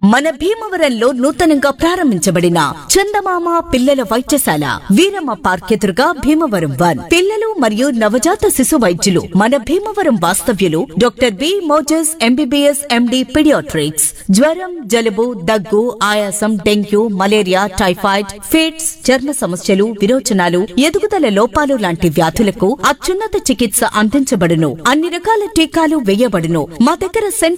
మన భీమవరంలో నూతనంగా ప్రారంభించబడిన చందమామ పిల్లల వైద్యశాల వీరమ్మ పార్క్ ఎదురుగా భీమవరం 1 పిల్లలు మరియు నవజాత శిశు వైద్యులు మన భీమవరం వాస్తవ్యులు doctor B Moses MBBS MD paediatrics. జ్వరం, జలుబు, దగ్గు, ఆయాసం, డెంగ్యూ, మలేరియా, టైఫాయిడ్, ఫిట్స్, చర్మ సమస్యలు, విరోచనాలు, ఎదుగుదల లోపాలు లాంటి వ్యాధులకు అత్యున్నత చికిత్స అందించబడును. అన్ని రకాల టీకాలు వేయబడును. మా దగ్గర